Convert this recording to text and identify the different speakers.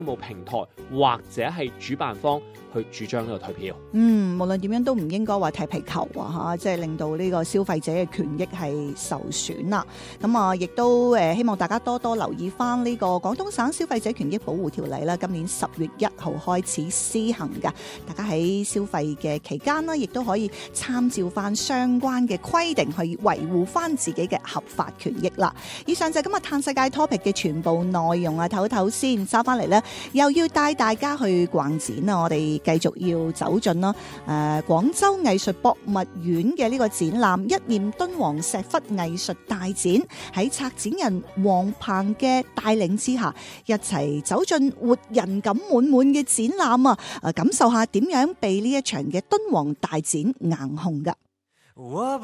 Speaker 1: 務平台或者係主辦方去主張呢個退票。
Speaker 2: 無論點樣都唔應該話踢皮球啊，即係令到呢個消費者嘅權益係受損啦。咁啊，亦都希望大家多多留意翻呢個廣東省消費者權益保護條例啦。今年10月1號開始施行㗎，大家喺消費嘅期間呢，亦都可以參照翻相關嘅規定去維護翻自己嘅合法權益啦。以上就係今日嘆世界 topic 嘅全部內容啊，唞唞先，收翻嚟呢，又要帶大家去逛展啊！我哋繼續要走進啦，廣州藝術博物院嘅呢個展覽一念敦煌石窟藝術大展，喺策展人黃鵬嘅帶領之下，一齊走進活人感滿滿嘅展覽啊！感受下點樣被呢一場嘅敦煌大展硬控㗎。